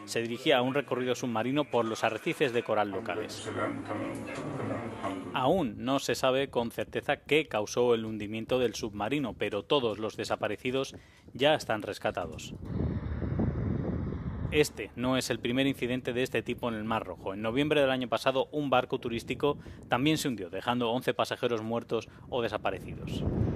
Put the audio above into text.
se dirigía a un recorrido submarino por los arrecifes de coral locales. Aún no se sabe con certeza qué causó el hundimiento del submarino, pero todos los desaparecidos ya están rescatados. Este no es el primer incidente de este tipo en el Mar Rojo. En noviembre del año pasado, un barco turístico también se hundió, dejando 11 pasajeros muertos o desaparecidos.